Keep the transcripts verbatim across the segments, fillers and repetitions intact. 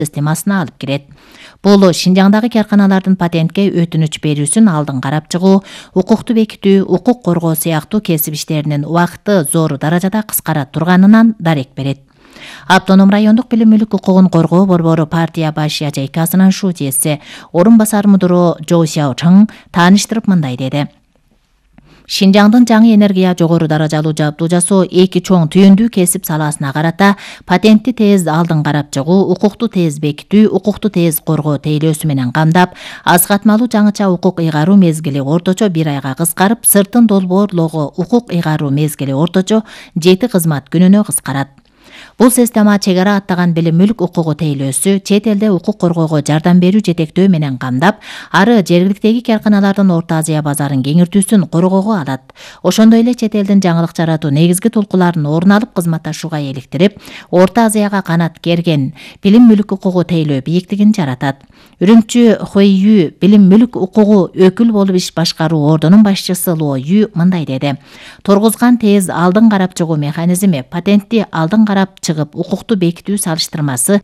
системасына алып кирет. Бул Шинжаңдагы карканалардын патентке өтүнүч берүүсүн алдын карап чыгуу, укукту бекитүү, укук коргоо сыяктуу кесип иштеринин убакыты зор даражада кыскара турганынан дарек берет. Автоном райондук билим мүлүк укугун коргоо борбору партия баш ячейкасынын шуудиеси орун басар мудуру Жо Сяо Чың тааныштырып мындай деди. Шинжаңдын жаңы энергия жогору даражалуу жабдуу жасоо эки чоң түйүндүү кесип салаасына карата патентти тез алдын карап чыгуу, укукту тез бекитүү, укукту тез коргоо тейлөөсү менен камдап, аз катмалуу жаңыча укук ыйгаруу мезгили орточо бир айга кыскарып, сыртын долбоорлоого укук ыйгаруу мезгили орточо жети кызмат күнүнө кыскарат. Бул система чек ара аттаган билим мүлк укугу тейлөөсү, чет элде укук коргоого жардам берүү жетектөө менен камдап, ары жергиликтеги карканалардын Орто Азия базарын кеңиртүүсүн коргоого алат. Ошондой эле чет элдин жаңылык жаратуу негизги толкуларын орун алып кызматташууга эликтирип, Орто Азияга канат керген билим мүлк укугу тейлөө бийиктигин жаратат. Үрүмчү Хуэйю билим мүлк укугу өкүл болуп иш башкаруу ордунун башчысы Ло Ю мындай деди. Торгузган тез алдын карап чыгуу механизми патентти алдын карап чыгып укукту бекитүү салыштырмасы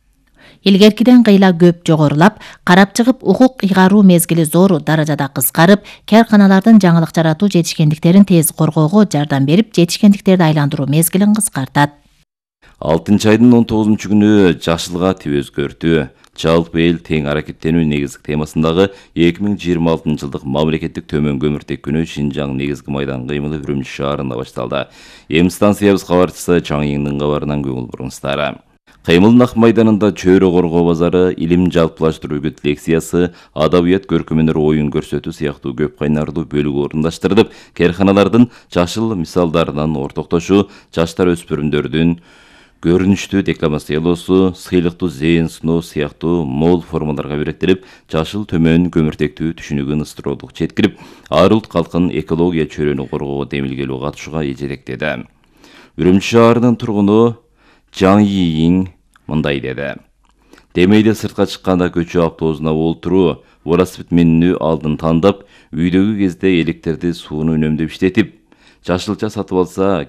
илгеркиден кыйла көп жогорулап, карап чыгып укук ыйгаруу мезгили зор даражада кыскарып, карканалардын жаңылык жаратуу жетишкендиктерин тез коргоого жардам берип, жетишкендиктерди айландыруу мезгилин кыскартат. алтынчы айдын он тогузунчу күнү жашылга тип өзгөртүү, жалпы эл тең аракеттенүү негизги темасындагы эки миң жыйырма алтынчы жылдык мамлекеттик төмөн көмүртек күнү Шинжаң негизги майдан кыймылы Үрүмчү шаарында башталды. Эми станциябыз кабарчысы Чаң Ийиңдин кабарынан көңүл буруңуздар. Кыймылдын ак майданында чөйрө коргоо базары, илим жалпылаштыруу үгүт лекциясы, адабият көркөм өнөр оюн көрсөтүү сыяктуу көп кайнарлуу бөлүгү орундаштырылып, карканалардын жашыл мисалдарынан ортоктошуу, жаштар өспүрүмдөрдүн көрүнүштүү декламациялоосу, сыйлыктуу зээн суноо сыяктуу мол формаларга беректелип, жашыл төмөн көмүртектүү түшүнүгүн ыстыруудук четкирип, ар улт калкын экология чөйрөнү коргоого демилгелүү катышууга жетектеди. Үрүмчү шаарынын тургуну Чаң Ийиң мындай деди. Демейде сыртка чыкканда көчө автобусуна олтуруу, велосипед минүү алдын тандап, үйдөгү кезде электерди сууну үнөмдөп иштетип, жашылча сатып алса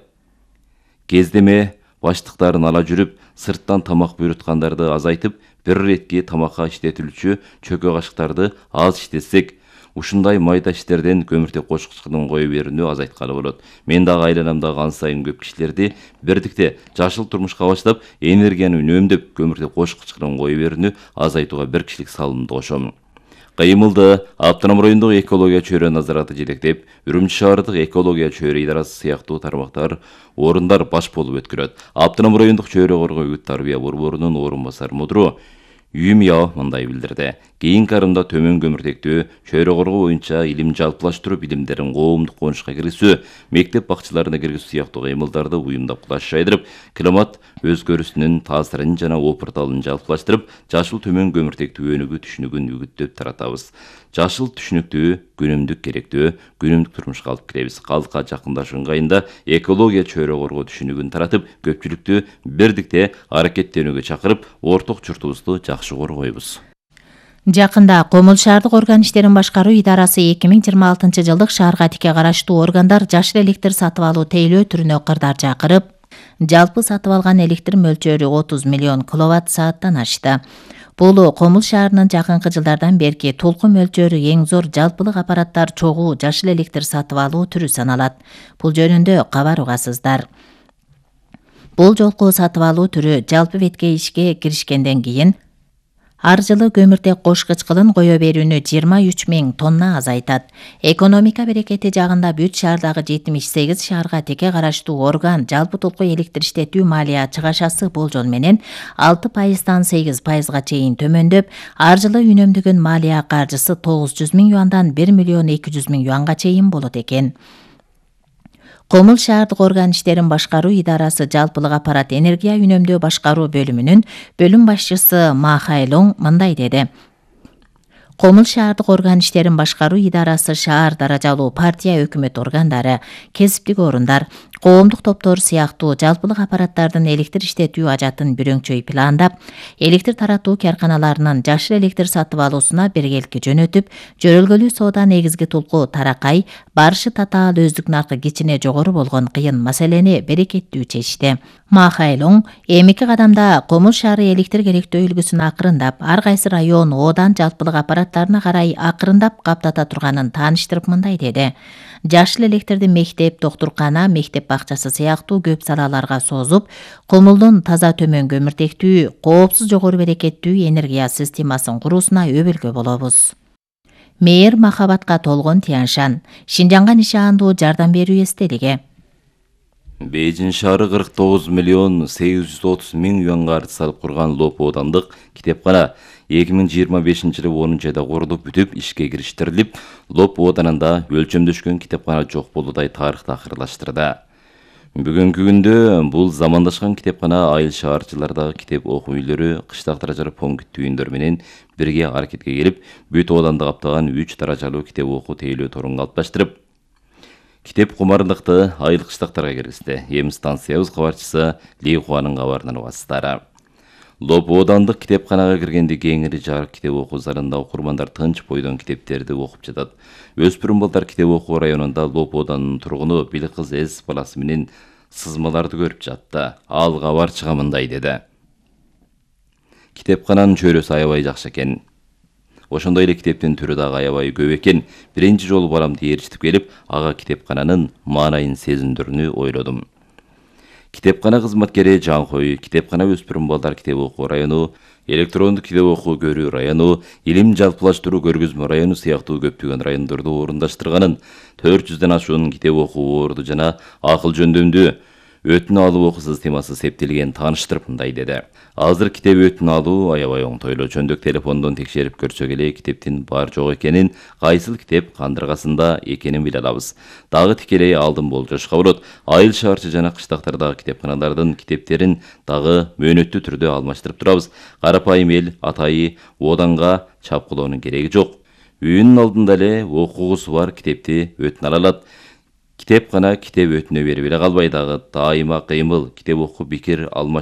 кездеме баштыктарын ала жүрүп, сырттан тамак буйруткандарды азайтып, бир иретки тамакка иштетилүүчү чөкө кашыктарды аз иштетсек, ушундай майда иштерден көмүртек кошкучунун кое берүүнү азайткалы болот. Мен дагы айланамдагы ан сайын көп кишилерди бирдикте жашыл турмушка баштап, энергияны үнөмдөп, көмүртек кошкучунун кое берүүнү азайтууга бир кишилик салымды кошом. Кыймылды Автоном райондук экология чөйрө назараты жетектеп, Үрүмчү шаардык экология чөйрө идарасы сыяктуу тармактар орундар баш болуп өткөрөт. Автоном райондук чөйрө коргоо үгүт тарбия борборунун орун басар мудуру Юмьяо мындай билдирди. Кийинки арымда төмөн көмүртектүү чөйрө коргоо боюнча илим жалпылаштыруу билимдерин коомдук конушка киргизүү, мектеп бакчаларына киргизүү сыяктуу кыймылдарды уюмдап кулаш жайдырып, климат өзгөрүүсүнүн таасирин жана опурталын жалпылаштырып, жашыл төмөн көмүртектүү өнүгүү түшүнүгүн үгүттөп таратабыз. Жашыл түшүнүктүү күнүмдүк керектөө, күнүмдүк турмушка алып киребиз. Калкка жакындашуу ыңгайында экология чөйрө коргоо түшүнүгүн таратып, көпчүлүктү бирдикте аракеттенүүгө чакырып, орток журтубузду жакшы коргойбуз. Жакында Комул шаардык орган иштерин башкаруу идарасы эки миң жыйырма алтынчы жылдык шаарга тике караштуу органдар жашыл электр сатып алуу тейлөө түрүнө кырдаар жакырып, жалпы сатып алган электр мөлчөрү отуз миллион киловатт сааттан ашты. Бул Комул шаарынын жакынкы жылдардан берки толкун мөлчөрү эң зор жалпылык аппараттар чогуу жашыл электр сатып алуу түрү саналат. Бул жөнүндө кабар угасыздар. Бул жолку сатып алуу түрү жалпы бетке ишке киришкенден кийин ар жылы көмүртек кошкуч кылын кое берүүнү жыйырма үч миң тонна азайтат. Экономика берекети жагында бүт шаардагы жетимиш сегиз шаарга тике караштуу орган жалпы толку электр иштетүү малия чыгашасы болжол менен алты пайыздан сегиз пайызга чейин төмөндөп, ар жылы үнөмдөгөн малия каржысы тогуз жүз миң юандан бир миллион эки жүз миң юанга чейин болот экен. Комул шаардык орган иштерин башкаруу идарасы жалпылык аппарат энергия үнөмдөө башкаруу бөлүмүнүн бөлүм башчысы Ма Хайлоң мындай деди. Комул шаардык орган иштерин башкаруу идарасы, шаар даражалуу партия өкмөт органдары, кесиптик орундар, коомдук топтор сыяктуу жалпылык аппараттардын электр иштетүү ажатын бүрөңчөй пландап, электр таратуу карканаларынын жашыл электр сатып алуусуна бергелки жөнөтүп, жөрөлгөлүү соода негизги тулку таракай, барышы татаал өздүк наркы кичине жогору болгон кыйын маселени берекеттүү чечти. Махайлоң эми эки кадамда Комул шаары электр керектөө үлгүсүн акырындап, ар кайсы район оодан жалпылык аппараттарына карай акырындап каптата турганын тааныштырып мындай деди. Жашыл электрди мектеп, доктуркана, мектеп бакчасы сыяктуу көп салаларга созуп, Комулдун таза төмөн көмүртектүү, коопсуз жогору берекеттүү энергия системасын куруусуна өбөлгө болобуз. Мээр махабатка толгон Тяньшан, Шинжаңга нишаандуу жардам берүү эстелиги. Бейжин шаары кырк тогуз миллион сегиз жүз отуз миң юанга артык салып курган Лоп оодандык китепкана эки миң жыйырма бешинчи жылы онунчу айда курулуп бүтүп ишке кириштирилип, Лоп ооданында өлчөмдөшкөн китепкана жок болуудай тарыхты акырлаштырды. Бүгүнкү күндө бул замандашкан китепкана айыл шаарчылардагы китеп окуу үйлөрү, кыштак даражалуу пункт түйүндөр менен бирге аракетке келип, бүт ооданды каптаган үч даражалуу китеп окуу тейлөө торун калыпташтырып, китеп кумардыкты айыл кыштактарга киргизди. Эми станциябыз кабарчысы Ли Хуанын кабарынан угасыздар. Лоп оодандык китепканага киргенде кеңири жарык китеп окуу залында окурмандар тынч бойдон китептерди окуп жатат. Өспүрүм балдар китеп окуу районунда Лоп ооданынын тургуну бил кыз эс баласы менен сызмаларды көрүп жатты. Ал кабарчыга мындай деди. Китепкананын чөйрөсү аябай жакшы экен. Ошондой эле китептин түрү дагы аябай көп экен. Биринчи жолу баламды ээрчитип келип, ага китепкананын маанайын сезиндирүүнү ойлодум. Китепкана кызматкери Жанхой, китепкана өспүрүм балдар китеп окуу району, электрондук китеп окуу көрүү району, илим жалпылаштыруу көргөзмө району сыяктуу көптөгөн райондорду орундаштырганын, төрт жүздөн ашуун китеп окуу орду жана акыл жөндөмдүү өтүнө алуу окуу системасы септелген тааныштырып мындай деди. Азыр китеп өтүнө алуу аябай оңтойлуу. Чөндүк телефондон текшерип көрсөк эле китептин бар жок экенин, кайсыл китеп кандыргасында экенин биле алабыз. Дагы тикелей алдын болжошко болот. Айыл шаарчы жана кыштактардагы китепканалардын китептерин дагы мөөнөттүү түрдө алмаштырып турабыз. Карапайым эл атайы ооданга чапкылоонун кереги жок. Үйүнүн алдында эле окугусу бар китепти өтүнө ала алат. Китепкана китеп өтүнө берип эле калбай, дагы дайыма кыймыл, китеп окуу пикир алмаш